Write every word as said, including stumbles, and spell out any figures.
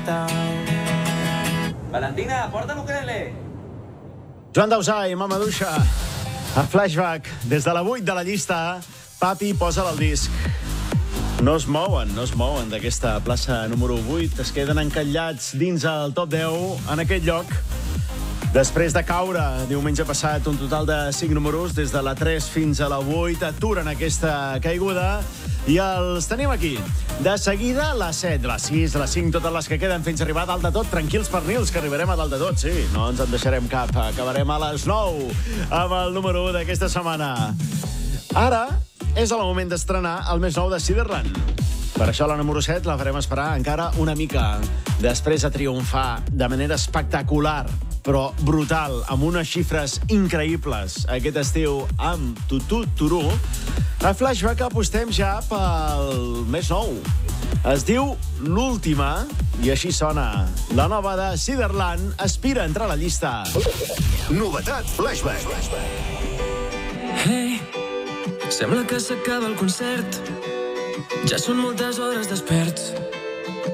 Valentina, porta l'ukelele. Joan Dausà i Mama Duixa. A Flashback, des de la vuit de la llista, Papi posa el disc. No es mouen, no es mouen d'aquesta plaça número vuit. Es queden encallats dins el top deu en aquest lloc. Després de caure diumenge passat un total de cinc números, des de la tres fins a la vuit, aturen aquesta caiguda i els tenim aquí. De seguida, la set, la sis, la cinc, totes les que queden fins a arribar a dalt de tot. Tranquils, pernils, que arribarem a dalt de tot, sí. No ens en deixarem cap. Acabarem a les nou amb el número u d'aquesta setmana. Ara és el moment d'estrenar el més nou de Ciderland. Per això la número set la farem esperar encara una mica. Després de triomfar de manera espectacular, però brutal, amb unes xifres increïbles aquest estiu amb Tutu Turú, a Flashback apostem ja pel més nou. Es diu L'Última, i així sona. La nova de Ciderland aspira a entrar a la llista. Novetat Flashback. Hey, sembla que s'acaba el concert. Ja són moltes hores desperts.